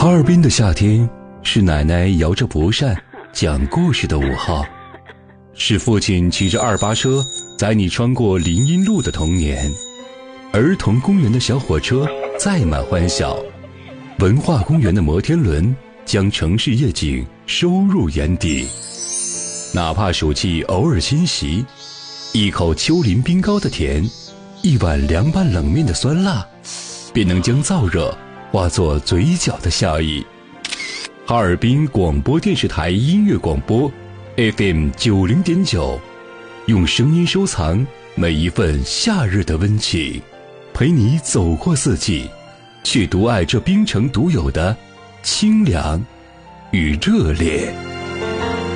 哈尔滨的夏天是奶奶摇着蒲扇讲故事的午后，是父亲骑着288车载你穿过林荫路的童年，儿童公园的小火车载满欢笑，文化公园的摩天轮将城市夜景收入眼底。哪怕暑气偶尔侵袭，一口丘陵冰糕的甜，一碗凉拌冷面的酸辣，便能将燥热化作嘴角的笑意。哈尔滨广播电视台音乐广播 FM 90.9，用声音收藏每一份夏日的温情，陪你走过四季，去独爱这冰城独有的清凉与热烈。